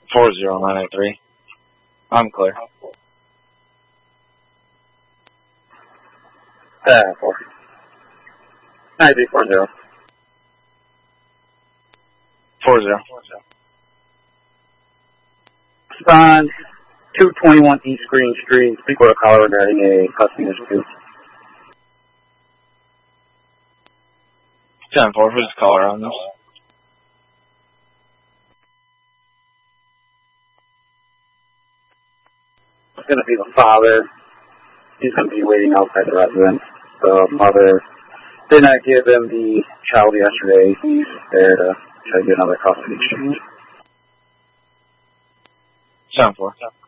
40983. I'm clear. 4. 9340. 40. Respond 221 East Green Street, speak with a caller regarding a custody dispute. 10-4, who's the caller on this? It's going to be the father. He's going to be waiting outside the residence. The mother did not give him the child yesterday. He's there to try to get another custody exchange. 10-4.